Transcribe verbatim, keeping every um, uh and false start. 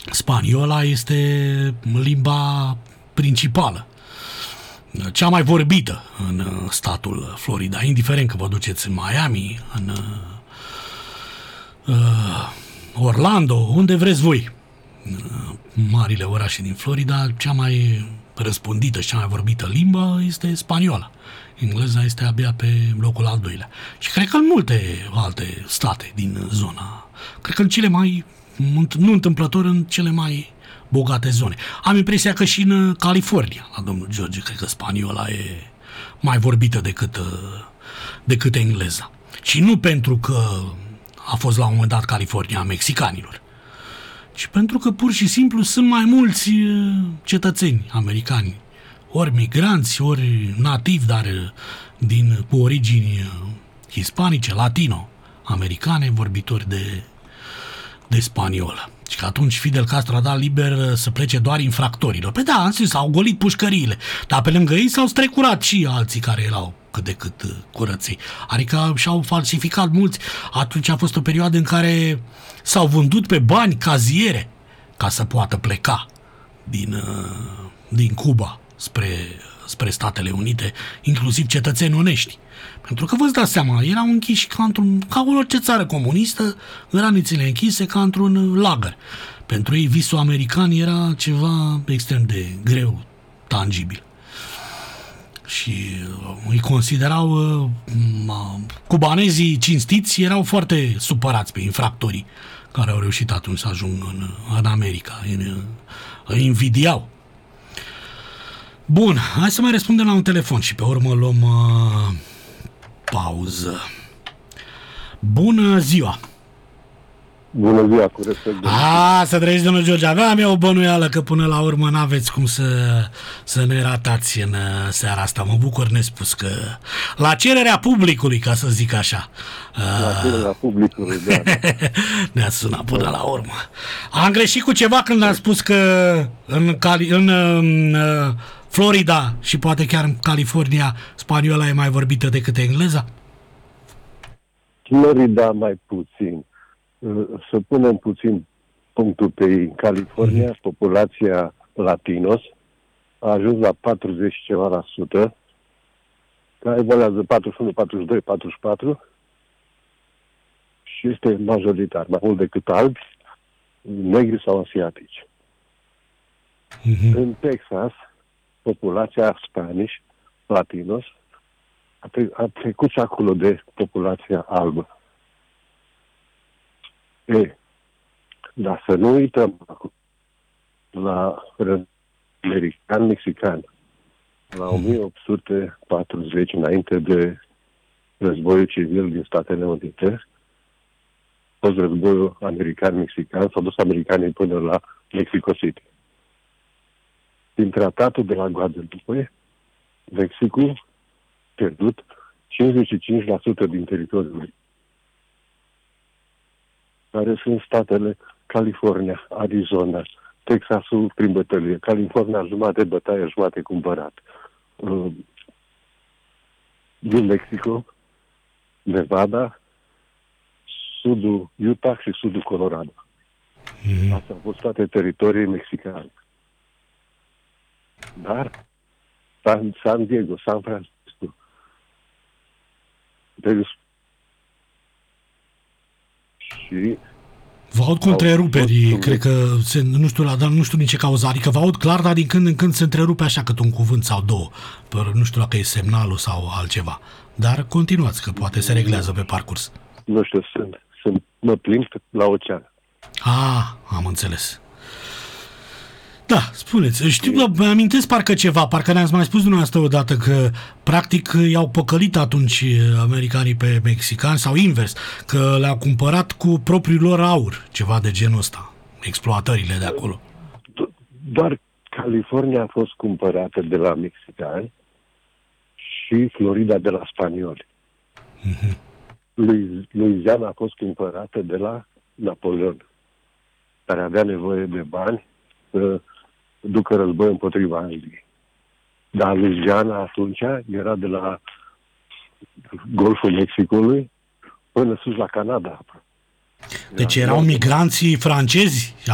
Spaniola este limba principală, cea mai vorbită în statul Florida, indiferent că vă duceți în Miami, în uh, Orlando, unde vreți voi. Marile orașe din Florida, cea mai răspândită și cea mai vorbită limbă este spaniola. Engleza este abia pe locul al doilea. Și cred că în multe alte state din zona, cred că în cele mai, nu întâmplător, în cele mai bogate zone. Am impresia că și în California, la domnul George, cred că spaniola e mai vorbită decât, decât engleza. Și nu pentru că a fost la un moment dat California a mexicanilor, ci pentru că pur și simplu sunt mai mulți cetățeni americani, ori migranți, ori nativi, dar din, cu origini hispanice, latino-americane, vorbitori de, de spaniolă. Și că atunci Fidel Castro a dat liber să plece doar infractorilor. Pe da, în sens, au golit pușcăriile, dar pe lângă ei s-au strecurat și alții care erau cât de cât curăței. Adică și-au falsificat mulți. Atunci a fost o perioadă în care s-au vândut pe bani caziere ca să poată pleca din, din Cuba spre, spre Statele Unite, inclusiv cetățeni onești. Pentru că vă dați seama, erau închiși ca într-un, ca orice țară comunistă, granițele închise ca într-un lagăr. Pentru ei visul american era ceva extrem de greu, tangibil. Și îi considerau, uh, cubanezii cinstiți erau foarte supărați pe infractorii care au reușit atunci să ajungă în, în America. Îi, îi invidiau. Bun, hai să mai răspundem la un telefon și pe urmă luăm uh, pauză. Bună ziua! Bună ziua, cu respect. A, să trăiți, domnul George. Aveam eu o bănuială că până la urmă n-aveți cum să, să ne ratați în seara asta. Mă bucur nespus că la cererea publicului, ca să zic așa. La cererea publicului, da. Ne-a sunat până la urmă. Am greșit cu ceva când am spus că în, Cali- în, în Florida și poate chiar în California spaniola e mai vorbită decât engleza? Florida mai puțin. Să punem puțin punctul pe ei. În California, mm-hmm. populația latinos a ajuns la patruzeci ceva la sută, care evoluează patruzeci și unu, patruzeci și doi, patruzeci și patru și este majoritar, mai mult decât albi, negri sau asiatici. Mm-hmm. În Texas, populația spanish, latinos, a, tre- a trecut și acolo de populația albă. E, dar să nu uităm acum la american-mexican, la o mie opt sute patruzeci, înainte de războiul civil din Statele Unite, a fost războiul american-mexican, s-au dus americanii până la Mexico City. Din tratatul de la Guadalupe, Mexicul pierdut cincizeci și cinci la sută din teritoriul, care sunt statele California, Arizona, Texasul prin bătălie, California jumate bătaie, jumate cumpărat. Uh, din Mexico, Nevada, sudul Utah și sudul Colorado. Mm-hmm. Astea au fost toate teritorii mexicane. Dar San, San Diego, San Francisco, deci, și vă aud cu întreruperi, cred că, se, nu știu, dar nu știu din ce cauză, adică vă aud clar, dar din când în când se întrerupe așa cât un cuvânt sau două. Nu știu dacă e semnalul sau altceva. Dar continuați, că poate se reglează pe parcurs. Nu știu, sunt, sunt mă plimb la ocean. Ah, am înțeles. Da, spuneți. Știu, mă amintesc parcă ceva, parcă ne-ați mai spus dumneavoastră odată că practic i-au păcălit atunci americanii pe mexicani sau invers, că le-au cumpărat cu propriul lor aur, ceva de genul ăsta, exploatările de acolo. Doar California a fost cumpărată de la mexicani și Florida de la spanioli. Mm-hmm. Louisiana a fost cumpărată de la Napoleon, care avea nevoie de bani să ducă război împotriva Angliei. Dar Louisiana atunci era de la Golful Mexicului până sus la Canada. Deci erau migranții francezi